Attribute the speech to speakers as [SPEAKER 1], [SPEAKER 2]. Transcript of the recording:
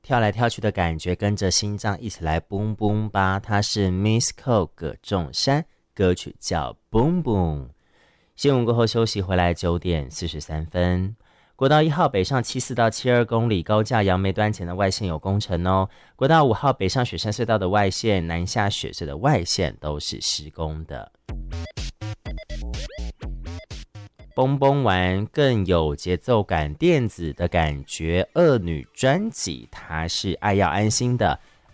[SPEAKER 1] 跳来跳去的感觉，跟着心脏一起来 boom boom 吧。它是 Miss Ko 葛仲山，歌曲叫 Boom Boom。新闻过后休息回来9:43。国道1号北上74到72公里高架杨梅端前的外线有工程哦。国道5号北上雪山隧道的外线、南下雪隧的外线都是施工的。蹦蹦玩更有节奏感、电子的感觉。恶女专辑，它是爱要安心的，